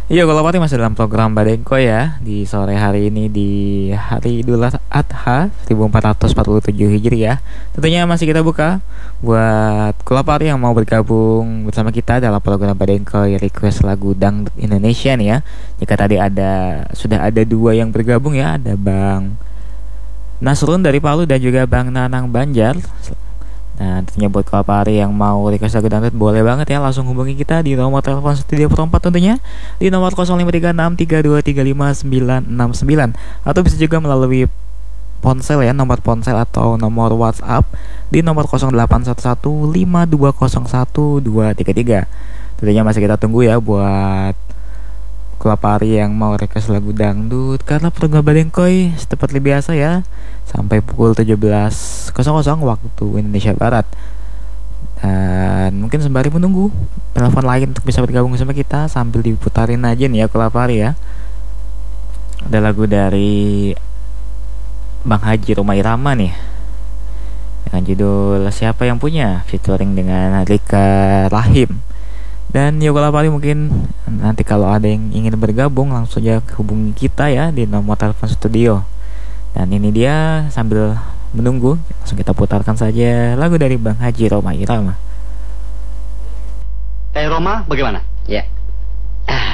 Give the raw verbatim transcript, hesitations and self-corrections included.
Iya, kalau Pati masih dalam program Badengko ya di sore hari ini di hari Idul Adha seribu empat ratus empat puluh tujuh Hijriah. Tentunya masih kita buka buat Kulapari yang mau bergabung bersama kita dalam program Badengko request lagu dangdut Indonesia nih ya. Jika tadi ada sudah ada dua yang bergabung ya, ada Bang Nasrun dari Palu dan juga Bang Nanang Banjar. Nah, tentunya buat Kalpari yang mau request lagu dangdut boleh banget ya langsung hubungi kita di nomor telepon Studio Pro empat tentunya di nomor nol lima tiga enam tiga dua tiga lima sembilan enam sembilan atau bisa juga melalui ponsel ya, nomor ponsel atau nomor WhatsApp di nomor nol delapan satu satu lima dua nol satu dua tiga tiga. Tentunya masih kita tunggu ya buat Kelapari yang mau request lagu dangdut karena program Badengkoy seperti biasa ya sampai pukul tujuh belas waktu Indonesia Barat. Dan mungkin sembari menunggu telepon lain untuk bisa bergabung sama kita sambil diputarin aja nih ya Kelapari ya. Ada lagu dari Bang Haji Roma Irama nih dengan judul Siapa Yang Punya featuring dengan Rika Rahim. Dan ya kalau Pari mungkin nanti kalau ada yang ingin bergabung langsung aja hubungi kita ya di nomor telepon studio. Dan ini dia sambil menunggu langsung kita putarkan saja lagu dari Bang Haji Roma Irama. Eh Roma, bagaimana? Ya,